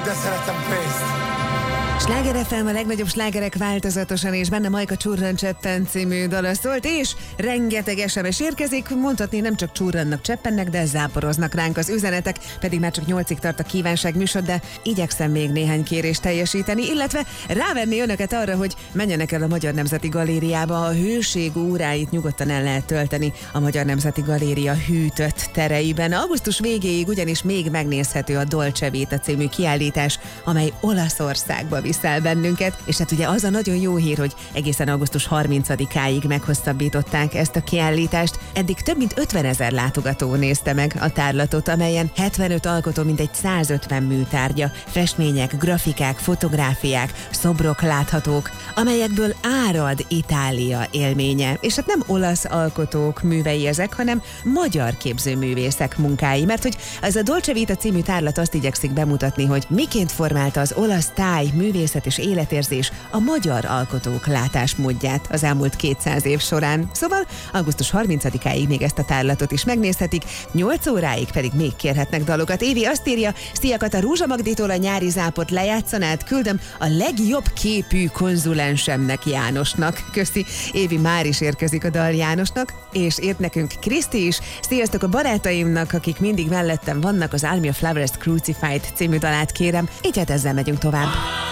de szeretem pénzt. Sláger FM, a legnagyobb slágerek változatosan, és benne Majka Csurran Cseppen című dala szólt, és rengeteg SMS érkezik, mondhatni nem csak csurrannak, cseppennek, de záporoznak ránk az üzenetek, pedig már csak 8-ig tart a kívánság műsor, de igyekszem még néhány kérést teljesíteni, illetve rávenni önöket arra, hogy menjenek el a Magyar Nemzeti Galériába, a hőség óráit nyugodtan el lehet tölteni a Magyar Nemzeti Galéria hűtött tereiben. Augusztus végéig ugyanis még megnézhető a Dolce Vita című kiállítás, amely Olaszországba viszel bennünket, és hát ugye az a nagyon jó hír, hogy egészen augusztus 30-áig meghosszabbították ezt a kiállítást. Eddig több mint 50 000 látogató nézte meg a tárlatot, amelyen 75 alkotó, mintegy 150 műtárgya, festmények, grafikák, fotográfiák, szobrok láthatók, amelyekből árad Itália élménye. És hát nem olasz alkotók művei ezek, hanem magyar képzőművészek munkái, mert hogy az a Dolce Vita című tárlat azt igyekszik bemutatni, hogy miként formálta az olasz táj, művészet és életérzés a magyar alkotók látásmódját az elmúlt 200 év során. Szóval augusztus 30-áig még ezt a tárlatot is megnézhetik, 8 óráig pedig még kérhetnek dalokat. Évi azt írja, szíjakat, a Rózsa Magditól a Nyári zápot lejátszanád, küldöm a legjobb képű konzulensemnek, Jánosnak. Köszi, Évi, már is érkezik a dal Jánosnak, és írt nekünk Kriszti is. Sziasztok a barátaimnak, akik mindig mellettem vannak, az Army of Lovers Crucified című dalát kérem, így hát ezzel megyünk tovább.